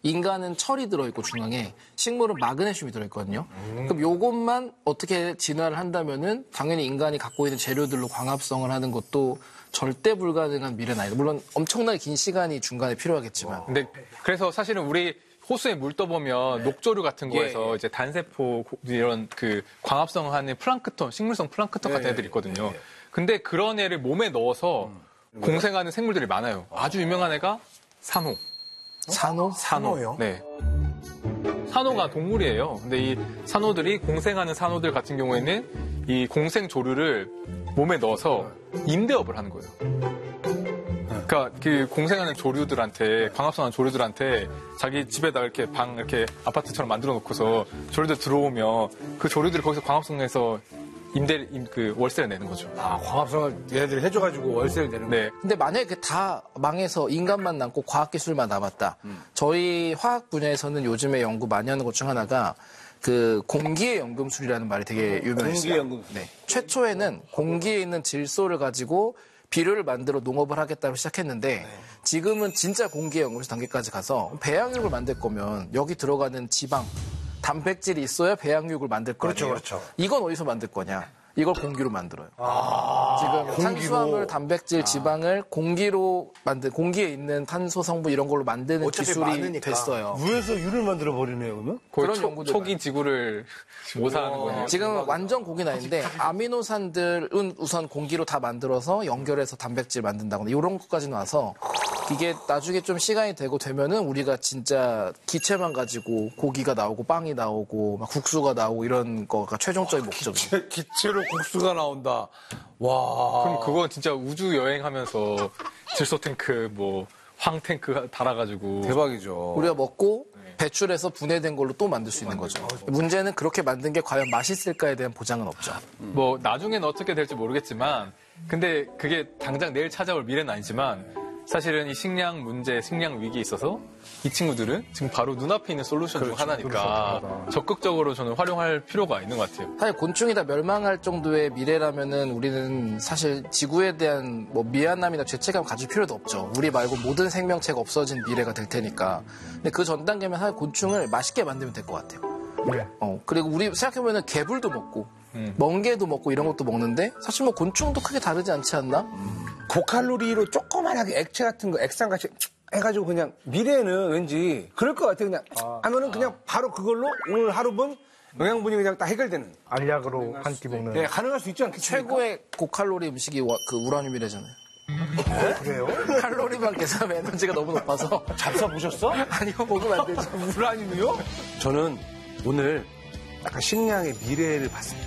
인간은 철이 들어있고 중앙에 식물은 마그네슘이 들어있거든요. 그럼 요것만 어떻게 진화를 한다면은 당연히 인간이 갖고 있는 재료들로 광합성을 하는 것도 절대 불가능한 미래는 아니다. 물론 엄청나게 긴 시간이 중간에 필요하겠지만. 근데 그래서 사실은 우리 호수에 물 떠보면 녹조류 같은 거에서 이제 단세포 이런 그 광합성하는 플랑크톤, 식물성 플랑크톤 같은 애들이 있거든요. 근데 그런 애를 몸에 넣어서 공생하는 생물들이 많아요. 아주 유명한 애가 산호. 산호? 산호요? 네. 산호가 동물이에요. 근데 이 산호들이 공생하는 산호들 같은 경우에는 이 공생 조류를 몸에 넣어서 임대업을 하는 거예요. 그러니까 그 공생하는 조류들한테 광합성하는 조류들한테 자기 집에다 이렇게 방 이렇게 아파트처럼 만들어 놓고서 조류들 들어오면 그 조류들이 거기서 광합성해서 그 월세를 내는 거죠. 아, 광합성을 얘네들이 해줘가지고 월세를 내는 거예요? 네. 근데 만약에 다 망해서 인간만 남고 과학기술만 남았다. 저희 화학 분야에서는 요즘에 연구 많이 하는 것 중 하나가 그 공기의 연금술이라는 말이 되게 유명했어요. 공기의 연금술. 네. 최초에는 공기에 있는 질소를 가지고 비료를 만들어 농업을 하겠다고 시작했는데 지금은 진짜 공기의 연금술 단계까지 가서 배양육을 만들 거면 여기 들어가는 지방, 단백질이 있어야 배양육을 만들 거 아니에요. 그렇죠. 이건 어디서 만들 거냐? 이걸 공기로 만들어요. 지금 탄수화물, 단백질, 지방을 공기로 공기에 있는 탄소 성분 이런 걸로 만드는 기술이 많으니까. 됐어요. 물에서 유를 만들어 버리네요, 그러면? 그런 연구들 초기 지구를 모사하는 거예요. 지금 완전 고기 나인데 아미노산들은 우선 공기로 다 만들어서 연결해서 단백질 만든다거나 이런 것까지는 와서 이게 나중에 좀 시간이 되면은 우리가 진짜 기체만 가지고 고기가 나오고 빵이 나오고 막 국수가 나오고 이런 거가 최종적인 목적이에요. 기체로 국수가 나온다. 와. 그럼 그거 진짜 우주 여행하면서 질소 탱크 뭐 황 탱크 달아가지고 대박이죠. 우리가 먹고 배출해서 분해된 걸로 또 만들 수 있는 거죠. 문제는 그렇게 만든 게 과연 맛있을까에 대한 보장은 없죠. 뭐 나중에는 어떻게 될지 모르겠지만 근데 그게 당장 내일 찾아올 미래는 아니지만 사실은 이 식량 문제, 식량 위기에 있어서 이 친구들은 지금 바로 눈앞에 있는 솔루션 중 하나니까 적극적으로 저는 활용할 필요가 있는 것 같아요. 사실 곤충이 다 멸망할 정도의 미래라면은 우리는 사실 지구에 대한 뭐 미안함이나 죄책감 가질 필요도 없죠. 우리 말고 모든 생명체가 없어진 미래가 될 테니까. 근데 그 전 단계면 사실 곤충을 맛있게 만들면 될 것 같아요. 네. 그리고 우리 생각해보면 개불도 먹고 멍게도 먹고 이런 것도 먹는데 사실 뭐 곤충도 크게 다르지 않지 않나? 고칼로리로 조그만하게 액체 같은 거, 액상같이 해가지고 그냥 미래에는 왠지 그럴 것 같아요. 그냥 하면은 그냥 바로 그걸로 오늘 하루 분 영양분이 그냥 다 해결되는. 알약으로 한 끼 먹는. 네, 가능할 수 있지 않겠습니까? 최고의 고칼로리 음식이 그 우라늄이래잖아요. 그래요? 칼로리만 계산하면 에너지가 너무 높아서. 잡사 보셨어? 아니요, 먹으면 안 되죠. 우라늄이요? 저는 오늘 약간 식량의 미래를 봤습니다.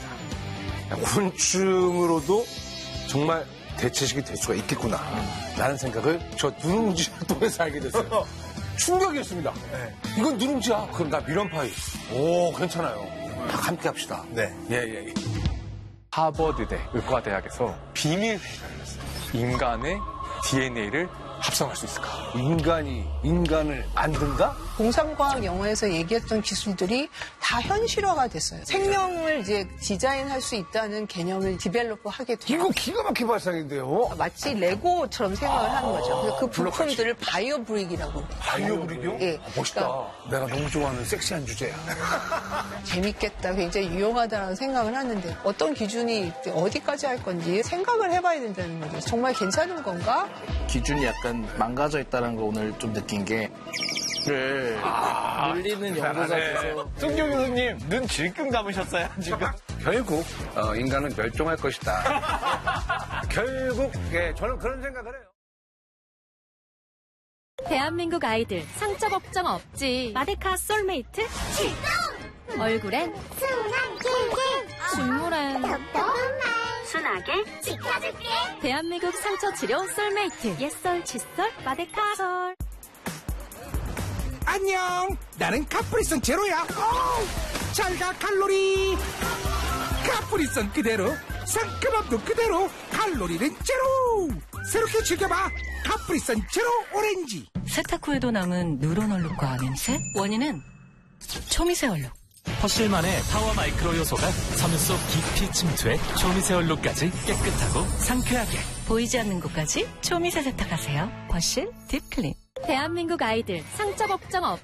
곤충으로도 정말 대체식이 될 수가 있겠구나 라는 생각을 저 누룽지를 통해서 알게 됐어요. 충격이었습니다. 이건 누룽지야. 그럼 나 미련파이. 오, 괜찮아요. 다 함께 합시다. 네. 예. 하버드대 의과대학에서 비밀 회의를 했어요. 인간의 DNA를 합성할 수 있을까? 인간이 인간을 만든다? 공상과학 영어에서 얘기했던 기술들이 다 현실화가 됐어요. 생명을 이제 디자인할 수 있다는 개념을 디벨로프하게 돼요. 이거 기가 막힌 발상인데요. 마치 레고처럼 생각을 하는 거죠. 그래서 그 부품들을 바이오 브릭이라고. 바이오브릭이요? 예. 멋있다. 내가 너무 좋아하는 섹시한 주제야. 재밌겠다, 굉장히 유용하다라는 생각을 하는데 어떤 기준이 어디까지 할 건지 생각을 해봐야 된다는 거죠. 정말 괜찮은 건가? 기준이 약간 망가져 있다는 걸 오늘 좀 느낀 게 물리는 연구가 돼서 송교 교수님, 눈 질끈 감으셨어요, 지금? 결국 인간은 멸종할 것이다. 결국 저는 그런 생각을 해요. 대한민국 아이들 상처 걱정 없지. 마데카 솔메이트 출동! 얼굴엔 순한 킹킹, 눈물엔 순하게 지켜줄게. 대한민국 상처 치료 솔메이트. 옛설 칫솔 마데카솔. 안녕, 나는 카프리선 제로야. 잘가 칼로리. 카프리선 그대로, 상큼함도 그대로, 칼로리는 제로. 새롭게 즐겨봐, 카프리선 제로 오렌지. 세탁 후에도 남은 누런 얼룩과 냄새? 원인은 초미세 얼룩. 퍼실만의 파워 마이크로 요소가 섬유 속 깊이 침투해 초미세 얼룩까지 깨끗하고 상쾌하게. 보이지 않는 곳까지 초미세 세탁하세요. 퍼실 딥클린. 대한민국 아이들 상처 걱정 없